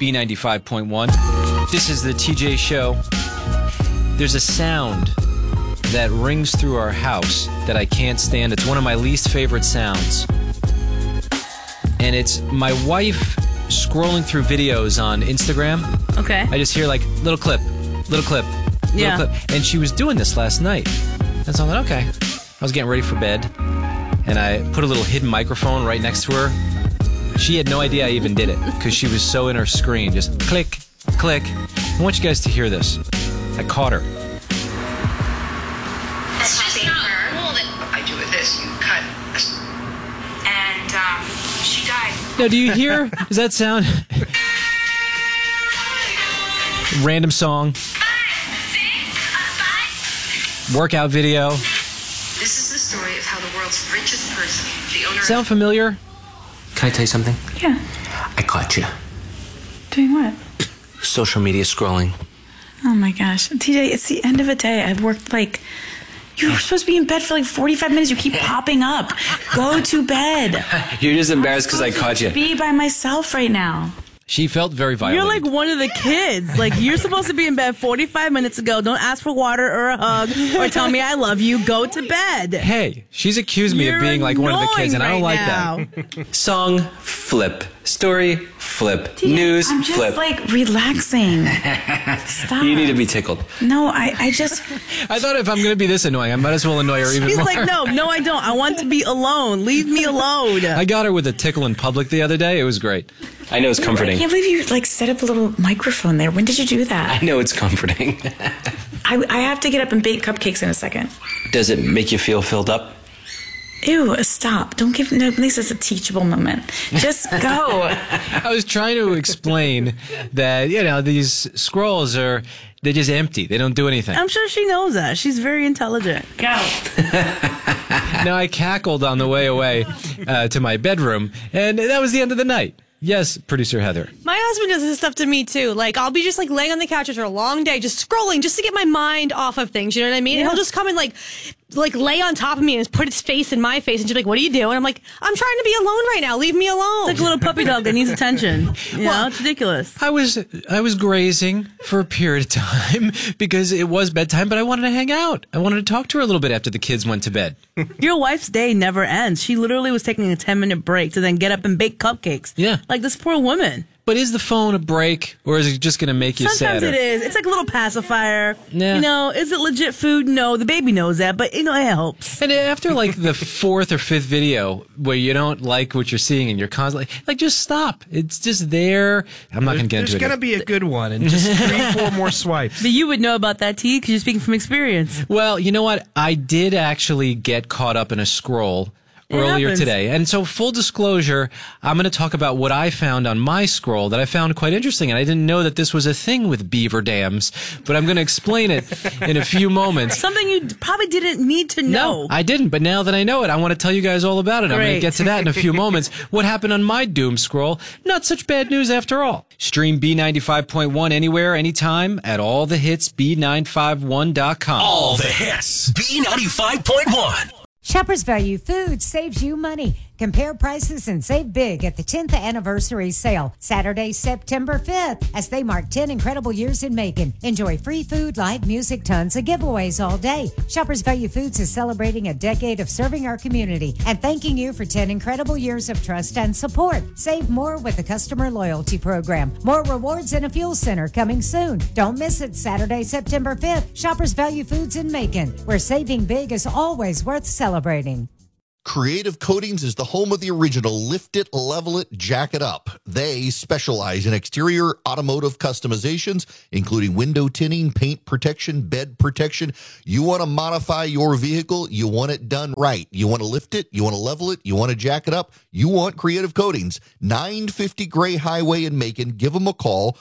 B95.1. This is the TJ Show. There's a sound that rings through our house that I can't stand. It's one of my least favorite sounds. And it's my wife scrolling through videos on Instagram. Okay. I just hear like little clip. And she was doing this last night. And so I thought, okay. I was getting ready for bed. And I put a little hidden microphone right next to her. She had no idea I even did it because she was so in her screen. Just click, click. I want you guys to hear this. I caught her. It's just not her. I do with this. You cut. And she died. Now, do you hear? Does that sound? Random song. 5, 6, 5. Workout video. This is the story of how the world's richest person, the owner. Sound familiar? Can I tell you something? Yeah. I caught you. Doing what? Social media scrolling. Oh my gosh. TJ, it's the end of a day. I've worked you were supposed to be in bed for 45 minutes. You keep popping up. Go to bed. You're just embarrassed because I caught you. Be by myself right now. She felt very violated. You're like one of the kids. You're supposed to be in bed 45 minutes ago. Don't ask for water or a hug or tell me I love you. Go to bed. Hey, she's accused me of being like one of the kids, and I don't like that. Song, flip. Story, flip. TJ, News, I'm just flip. relaxing. Stop. You need to be tickled. No, I just... I thought if I'm going to be this annoying, I might as well annoy her even He's more. like, no, I don't. I want to be alone. Leave me alone. I got her with a tickle in public the other day. It was great. I know it's comforting. I can't believe you set up a little microphone there. When did you do that? I know it's comforting. I have to get up and bake cupcakes in a second. Does it make you feel filled up? Ew, stop. Don't give... No, at least it's a teachable moment. Just go. I was trying to explain that, these scrolls they're just empty. They don't do anything. I'm sure she knows that. She's very intelligent. Go. Now, I cackled on the way away to my bedroom, and that was the end of the night. Yes, producer Heather. My husband does this stuff to me too. I'll be just laying on the couch after a long day, just scrolling, just to get my mind off of things. You know what I mean? Yeah. And he'll just come and lay on top of me and put his face in my face and just be like, "What are you doing?" I'm like, "I'm trying to be alone right now. Leave me alone." It's like a little puppy dog that needs attention. It's ridiculous. I was grazing for a period of time because it was bedtime, but I wanted to hang out. I wanted to talk to her a little bit after the kids went to bed. Your wife's day never ends. She literally was taking a 10-minute break to then get up and bake cupcakes. Yeah. This poor woman. But is the phone a break, or is it just going to make you Sometimes sadder? it is. It's like a little pacifier. Yeah. Is it legit food? No, the baby knows that, but it helps. And after the fourth or fifth video where you don't like what you're seeing and you're constantly just stop. It's just there. I'm not going to get into it. There's going to be a good one and just 3-4 more swipes. But you would know about that, T, because you're speaking from experience. Well, you know what? I did actually get caught up in a scroll earlier today. And so full disclosure, I'm going to talk about what I found on my scroll that I found quite interesting. And I didn't know that this was a thing with beaver dams, but I'm going to explain it in a few moments. Something you probably didn't need to know. No, I didn't. But now that I know it, I want to tell you guys all about it. I'm going to get to that in a few moments. What happened on my doom scroll? Not such bad news after all. Stream B95.1 anywhere, anytime at allthehits B951.com. All the hits B95.1. Shoppers Value Foods saves you money. Compare prices and save big at the 10th anniversary sale, Saturday, September 5th, as they mark 10 incredible years in Macon. Enjoy free food, live music, tons of giveaways all day. Shoppers Value Foods is celebrating a decade of serving our community and thanking you for 10 incredible years of trust and support. Save more with the customer loyalty program. More rewards and a fuel center coming soon. Don't miss it, Saturday, September 5th. Shoppers Value Foods in Macon, where saving big is always worth celebrating. Creative Coatings is the home of the original Lift It, Level It, Jack It Up. They specialize in exterior automotive customizations, including window tinting, paint protection, bed protection. You want to modify your vehicle, you want it done right. You want to lift it, you want to level it, you want to jack it up, you want Creative Coatings. 950 Gray Highway in Macon. Give them a call,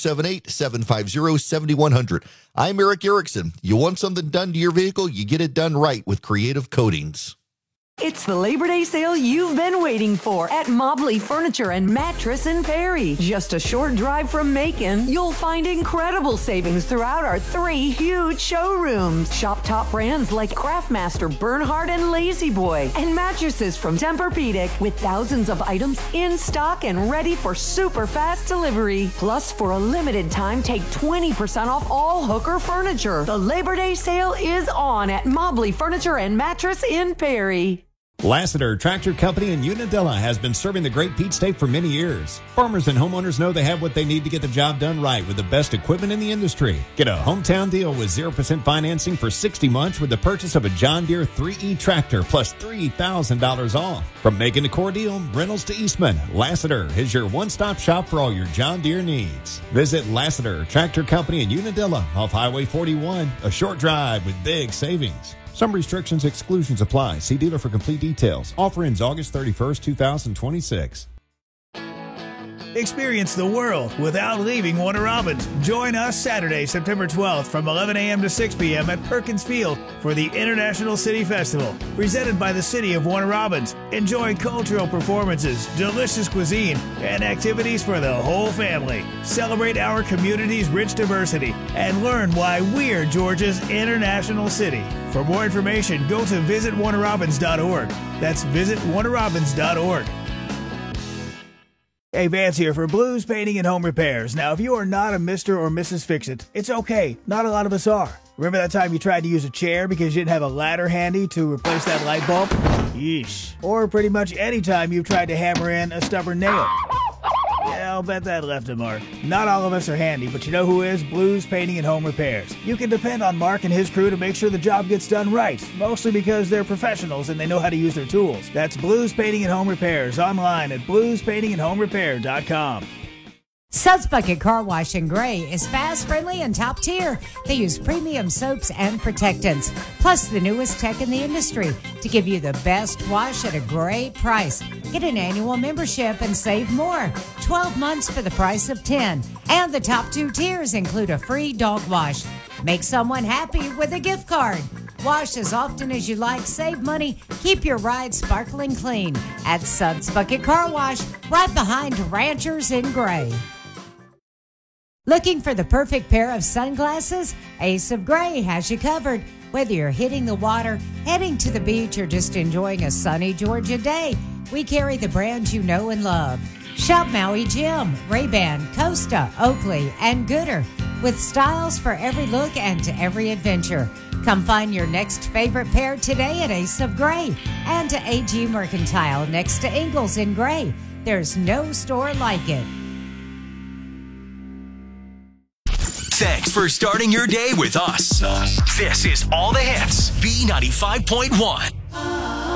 478-750-7100. I'm Eric Erickson. You want something done to your vehicle, you get it done right with Creative Coatings. It's the Labor Day sale you've been waiting for at Mobley Furniture and Mattress in Perry. Just a short drive from Macon, you'll find incredible savings throughout our 3 huge showrooms. Shop top brands like Craftmaster, Bernhard, and Lazy Boy, and mattresses from Tempur-Pedic with thousands of items in stock and ready for super fast delivery. Plus, for a limited time, take 20% off all Hooker furniture. The Labor Day sale is on at Mobley Furniture and Mattress in Perry. Lassiter Tractor Company in Unadilla has been serving the Great Peach State for many years. Farmers and homeowners know they have what they need to get the job done right with the best equipment in the industry. Get a hometown deal with 0% financing for 60 months with the purchase of a John Deere 3E tractor plus $3,000 off. From Macon to Cordele, Reynolds to Eastman, Lassiter is your one-stop shop for all your John Deere needs. Visit Lassiter Tractor Company in Unadilla off Highway 41, a short drive with big savings. Some restrictions, exclusions apply. See dealer for complete details. Offer ends August 31st, 2026. Experience the world without leaving Warner Robins. Join us Saturday, September 12th from 11 a.m. to 6 p.m. at Perkins Field for the International City Festival, presented by the City of Warner Robins. Enjoy cultural performances, delicious cuisine, and activities for the whole family. Celebrate our community's rich diversity and learn why we're Georgia's international city. For more information, go to visitwarnerrobins.org. That's visitwarnerrobins.org. Hey, Vance here for Blues Painting and Home Repairs. Now, if you are not a Mr. or Mrs. Fix-It, it's okay. Not a lot of us are. Remember that time you tried to use a chair because you didn't have a ladder handy to replace that light bulb? Yeesh. Or pretty much any time you've tried to hammer in a stubborn nail. Yeah, I'll bet that left a mark. Not all of us are handy, but you know who is? Blues Painting and Home Repairs. You can depend on Mark and his crew to make sure the job gets done right, mostly because they're professionals and they know how to use their tools. That's Blues Painting and Home Repairs, online at bluespaintingandhomerepair.com. Suds Bucket Car Wash in Gray is fast, friendly, and top tier. They use premium soaps and protectants, plus the newest tech in the industry to give you the best wash at a great price. Get an annual membership and save more. 12 months for the price of 10. And the top 2 tiers include a free dog wash. Make someone happy with a gift card. Wash as often as you like, save money, keep your ride sparkling clean at Suds Bucket Car Wash, right behind Ranchers in Gray. Looking for the perfect pair of sunglasses? Ace of Gray has you covered. Whether you're hitting the water, heading to the beach, or just enjoying a sunny Georgia day, we carry the brands you know and love. Shop Maui Jim, Ray-Ban, Costa, Oakley, and Gooder, with styles for every look and to every adventure. Come find your next favorite pair today at Ace of Gray and to AG Mercantile next to Ingalls in Gray. There's no store like it. Thanks for starting your day with us. This is All the Hits, B95.1.